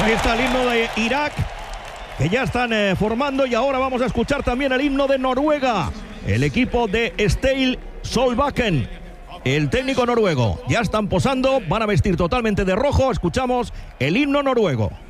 Ahí está el himno de Irak, que ya están formando, y ahora vamos a escuchar también el himno de Noruega, el equipo de Ståle Solbakken, el técnico noruego. Ya están posando, van a vestir totalmente de rojo. Escuchamos el himno noruego.